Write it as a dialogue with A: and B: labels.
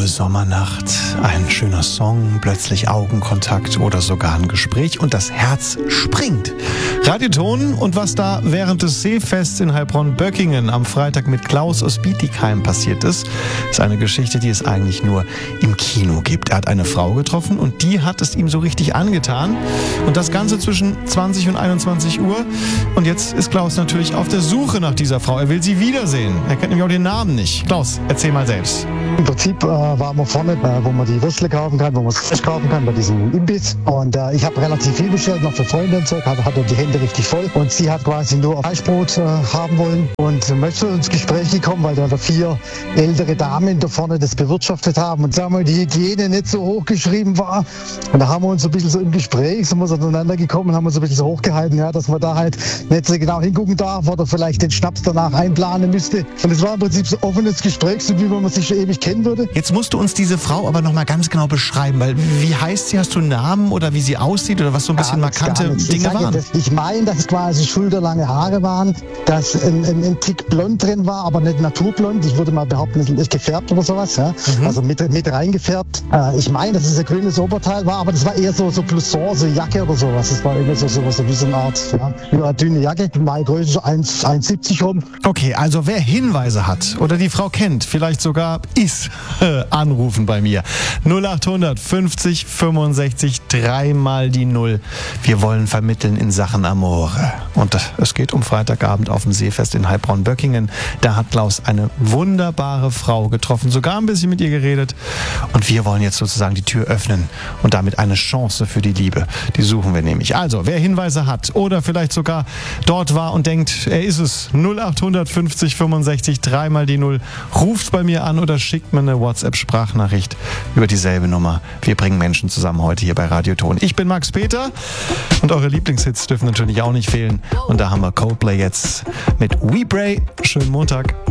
A: graue Sommernacht, ein schöner Song, plötzlich Augenkontakt oder sogar ein Gespräch und das Herz springt. Radioton und was da während des Seefests in Heilbronn-Böckingen am Freitag mit Klaus aus Bietigheim passiert ist eine Geschichte, die es eigentlich nur im Kino gibt. Er hat eine Frau getroffen und die hat es ihm so richtig angetan. Und das Ganze zwischen 20 und 21 Uhr. Und jetzt ist Klaus natürlich auf der Suche nach dieser Frau. Er will sie wiedersehen. Er kennt nämlich auch den Namen nicht. Klaus, erzähl mal selbst.
B: Im Prinzip waren wir vorne, wo man die Würstle kaufen kann, wo man es frisch kaufen kann, bei diesem Imbiss. Und ich habe relativ viel bestellt, noch für Freunde und so, hatte die Hände richtig voll. Und sie hat quasi nur Fleischbrot haben wollen und möchte ins Gespräch gekommen, weil da 4 ältere Damen da vorne das bewirtschaftet haben. Und sagen wir, die Hygiene nicht so hochgeschrieben war. Und da haben wir uns so ein bisschen so im Gespräch, sind wir so aneinander gekommen und haben uns so ein bisschen so hochgehalten, ja, dass man da halt nicht so genau hingucken darf oder vielleicht den Schnaps danach einplanen müsste. Und es war im Prinzip so offenes Gespräch, so wie man sich schon ewig kennen würde.
A: Jetzt musst du uns diese Frau aber noch mal ganz genau beschreiben, weil wie heißt sie? Hast du einen Namen oder wie sie aussieht oder was so ein bisschen markante Dinge waren?
B: Ich meine, dass es quasi schulterlange Haare waren, dass ein Tick blond drin war, aber nicht naturblond. Ich würde mal behaupten, es ist gefärbt oder sowas, ja. Also mit reingefärbt. Ich meine, dass es ein grünes Oberteil war, aber das war eher so Blouson, so Jacke oder sowas. Das war immer so wie so eine Art, ja, dünne Jacke. Meine Größe so 1,70 rum.
A: Okay, also wer Hinweise hat oder die Frau kennt, vielleicht sogar ist, anrufen bei mir. 0800 50 65 3 mal die 0. Wir wollen vermitteln in Sachen Amore. Und es geht um Freitagabend auf dem Seefest in Heilbronn-Böckingen. Da hat Klaus eine wunderbare Frau getroffen, sogar ein bisschen mit ihr geredet. Und wir wollen jetzt sozusagen die Tür öffnen und damit eine Chance für die Liebe. Die suchen wir nämlich. Also, wer Hinweise hat oder vielleicht sogar dort war und denkt, er ist es, 0800 50 65 3 mal die 0, ruft bei mir an oder schickt mir eine WhatsApp-Sprachnachricht über dieselbe Nummer. Wir bringen Menschen zusammen heute hier bei Radioton. Ich bin Max Peter und eure Lieblingshits dürfen natürlich auch nicht fehlen. Und da haben wir Coldplay jetzt mit We Pray. Schönen Montag.